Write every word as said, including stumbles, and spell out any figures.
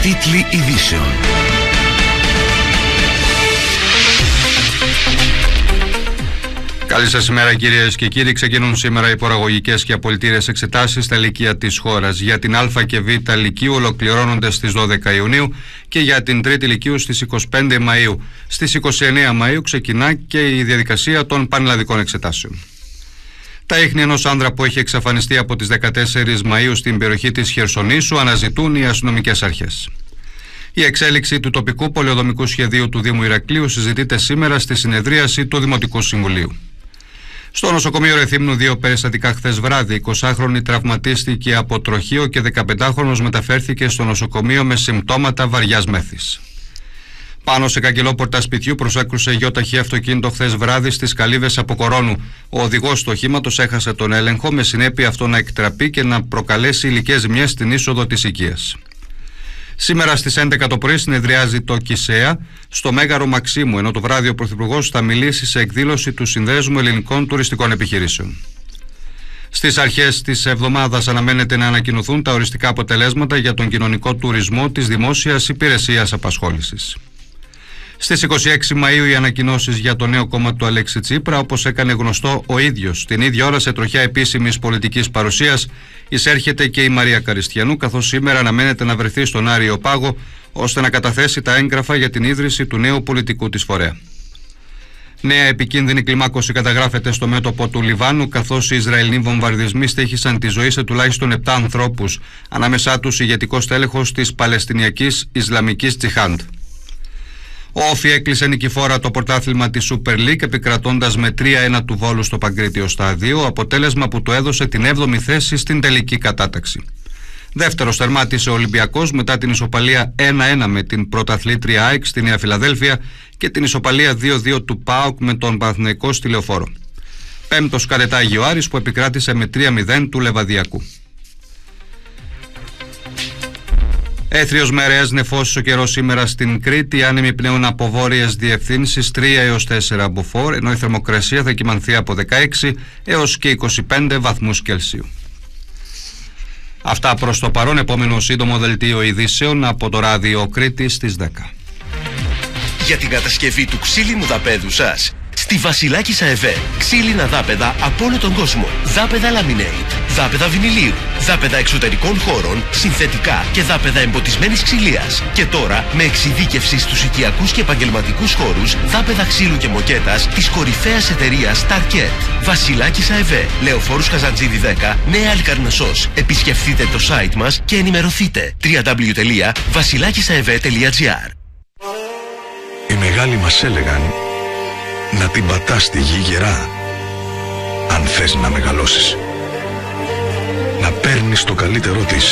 Τίτλοι ειδήσεων. Καλή σας ημέρα κυρίες και κύριοι. Ξεκινούν σήμερα οι προαγωγικές και απολυτήριες εξετάσεις στα λυκεία της χώρας. Για την Α και Β λυκείου ολοκληρώνονται στις δώδεκα Ιουνίου και για την Τρίτη λυκείου στις είκοσι πέντε Μαΐου. Στις είκοσι εννέα Μαΐου ξεκινά και η διαδικασία των πανελλαδικών εξετάσεων. Τα ίχνη ενός άνδρα που έχει εξαφανιστεί από τις δεκατέσσερις Μαΐου στην περιοχή της Χερσονήσου αναζητούν οι αστυνομικές αρχές. Η εξέλιξη του τοπικού πολεοδομικού σχεδίου του Δήμου Ηρακλείου συζητείται σήμερα στη συνεδρίαση του Δημοτικού Συμβουλίου. Στο νοσοκομείο Ρεθύμνου δύο περιστατικά χθες βράδυ. εικοσάχρονη τραυματίστηκε από τροχείο και δεκαπεντάχρονος μεταφέρθηκε στο νοσοκομείο με συμπτώματα βαριάς μέθης. Πάνω σε καγκελόπορτα σπιτιού προσέκρουσε γεωταχή αυτοκίνητο χθες βράδυ στις Καλύβες Αποκορώνου. Ο οδηγός του οχήματος έχασε τον έλεγχο, με συνέπεια αυτό να εκτραπεί και να προκαλέσει υλικές ζημιές στην είσοδο της οικίας. Σήμερα στις έντεκα το πρωί συνεδριάζει το ΚΙΣΕΑ στο Μέγαρο Μαξίμου, ενώ το βράδυ ο Πρωθυπουργός θα μιλήσει σε εκδήλωση του Συνδέσμου Ελληνικών Τουριστικών Επιχειρήσεων. Στις αρχές της εβδομάδας αναμένεται να ανακοινωθούν τα οριστικά αποτελέσματα για τον κοινωνικό τουρισμό της Δημόσιας Υπηρεσίας Απασχόλησης. Στις είκοσι έξι Μαΐου οι ανακοινώσεις για το νέο κόμμα του Αλέξη Τσίπρα, όπως έκανε γνωστό ο ίδιος. Την ίδια ώρα, σε τροχιά επίσημης πολιτικής παρουσίας, εισέρχεται και η Μαρία Καριστιανού, καθώς σήμερα αναμένεται να βρεθεί στον Άριο Πάγο, ώστε να καταθέσει τα έγγραφα για την ίδρυση του νέου πολιτικού της φορέα. Νέα επικίνδυνη κλιμάκωση καταγράφεται στο μέτωπο του Λιβάνου, καθώς οι Ισραηλοί βομβαρδισμοί στοίχησαν τη ζωή σε τουλάχιστον επτά ανθρώπους, ανάμεσά τους ηγετικός τέλεχος της Παλαιστινιακής Ισλαμικής Τζιχάντ. Ο Όφι έκλεισε νικηφόρα το πρωτάθλημα της Super League, επικρατώντας με τρία ένα του Βόλου στο Παγκρίτιο Στάδιο, αποτέλεσμα που του έδωσε την έβδομη θέση στην τελική κατάταξη. Δεύτερος τερμάτισε ο Ολυμπιακός μετά την ισοπαλία ένα ένα με την πρωταθλήτρια ΑΕΚ στη Νέα Φιλαδέλφια και την ισοπαλία δύο δύο του ΠΑΟΚ με τον Παναθηναϊκό στη Λεωφόρο. Πέμπτος καρετάγει ο Άρης που επικράτησε με τρία μηδέν του Λεβαδιακού. Έθριος μερέας νεφώσεις ο καιρός σήμερα στην Κρήτη, άνεμοι πνέουν από βόρειες διευθύνσεις τρία έως τέσσερα μποφόρ, ενώ η θερμοκρασία θα κυμανθεί από δεκαέξι έως και είκοσι πέντε βαθμούς Κελσίου. Αυτά προς το παρόν. Επόμενο σύντομο δελτίο ειδήσεων από το ράδιο Κρήτη στις δέκα. Για την κατασκευή του ξύλινου δαπέδου σας, στη Βασιλάκης ΑΕΒ, ξύλινα δάπεδα από όλο τον κόσμο. Δάπεδα laminate, δάπεδα βινιλίου, δάπεδα εξωτερικών χώρων, συνθετικά και δάπεδα εμποτισμένης ξυλίας. Και τώρα με εξειδίκευση στους οικιακούς και επαγγελματικούς χώρους, δάπεδα ξύλου και μοκέτας της κορυφαίας εταιρείας Target. Βασιλάκης ΑΕΒ, Λεωφόρους Καζαντζίδη δέκα, Νέα Αλικαρνασσός. Επισκεφτείτε το site μας και ενημερωθείτε. double-u double-u double-u τελεία βασιλάκισαεβ τελεία τζι άρ. Οι μεγάλοι μας έλεγαν να την πατάς στη γη γερά, αν θες να μεγαλώσεις. Να παίρνεις το καλύτερό της